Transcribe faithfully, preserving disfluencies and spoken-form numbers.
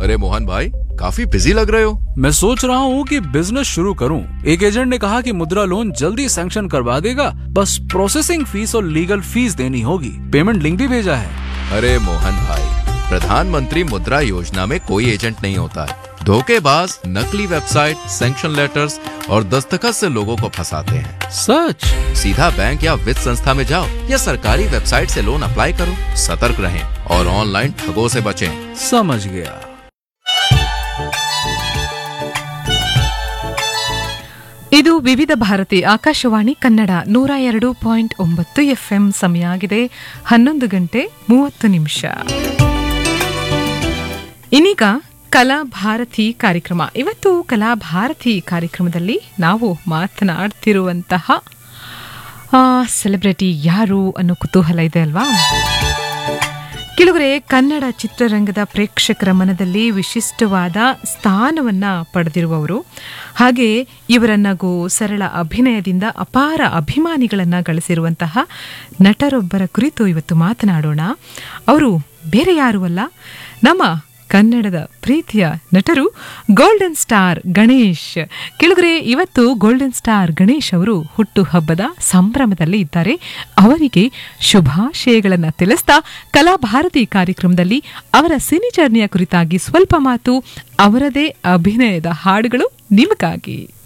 अरे मोहन भाई, काफी बिजी लग रहे हो। मैं सोच रहा हूँ कि बिजनेस शुरू करूँ। एक एजेंट ने कहा कि मुद्रा लोन जल्दी सैंक्शन करवा देगा, बस प्रोसेसिंग फीस और लीगल फीस देनी होगी। पेमेंट लिंक भी भेजा है। अरे मोहन भाई, प्रधानमंत्री मुद्रा योजना में कोई एजेंट नहीं होता है। धोखेबाज नकली वेबसाइट, सैंक्शन लेटर्स और दस्तखत से लोगों को फंसाते हैं। सच? सीधा बैंक या वित्त संस्था में जाओ या सरकारी वेबसाइट से लोन अप्लाई करो। सतर्क रहें और ऑनलाइन ठगों से बचें। समझ गया। ಇದು ವಿವಿಧ ಭಾರತಿ ಆಕಾಶವಾಣಿ ಕನ್ನಡ ನೂರ ಎರಡು ಪಾಯಿಂಟ್ ಒಂಬತ್ತು ಎಫ್ಎಂ. ಸಮಯ ಆಗಿದೆ ಹನ್ನೊಂದು ಗಂಟೆ ಮೂವತ್ತು ನಿಮಿಷ. ಇನ್ನೀಗ ಕಲಾಭಾರತಿ ಕಾರ್ಯಕ್ರಮ. ಇವತ್ತು ಕಲಾಭಾರತಿ ಕಾರ್ಯಕ್ರಮದಲ್ಲಿ ನಾವು ಮಾತನಾಡ್ತಿರುವಂತಹ ಸೆಲೆಬ್ರಿಟಿ ಯಾರು ಅನ್ನೋ ಕುತೂಹಲ ಇದೆ ಅಲ್ವಾ? ಕೆಲವರೇ ಕನ್ನಡ ಚಿತ್ರರಂಗದ ಪ್ರೇಕ್ಷಕರ ಮನದಲ್ಲಿ ವಿಶಿಷ್ಟವಾದ ಸ್ಥಾನವನ್ನ ಪಡೆದಿರುವವರು, ಹಾಗೆ ಇವರ ನಗು ಸರಳ ಅಭಿನಯದಿಂದ ಅಪಾರ ಅಭಿಮಾನಿಗಳನ್ನ ಗಳಿಸಿರುವಂತಹ ನಟರೊಬ್ಬರ ಕುರಿತು ಇವತ್ತು ಮಾತನಾಡೋಣ. ಅವರು ಬೇರೆ ಯಾರೂ ಅಲ್ಲ, ನಮ್ಮ ಕನ್ನಡದ ಪ್ರೀತಿಯ ನಟರು ಗೋಲ್ಡನ್ ಸ್ಟಾರ್ ಗಣೇಶ್. ಕೆಳಗರೆ ಇವತ್ತು ಗೋಲ್ಡನ್ ಸ್ಟಾರ್ ಗಣೇಶ್ ಅವರು ಹುಟ್ಟು ಹಬ್ಬದ ಸಂಭ್ರಮದಲ್ಲಿ ಇದ್ದಾರೆ. ಅವರಿಗೆ ಶುಭಾಶಯಗಳನ್ನು ತಿಳಿಸ್ತಾ ಕಲಾಭಾರತಿ ಕಾರ್ಯಕ್ರಮದಲ್ಲಿ ಅವರ ಸಿನಿ ಜರ್ನಿಯ ಕುರಿತಾಗಿ ಸ್ವಲ್ಪ ಮಾತು, ಅವರದೇ ಅಭಿನಯದ ಹಾಡುಗಳು ನಿಮಗಾಗಿ.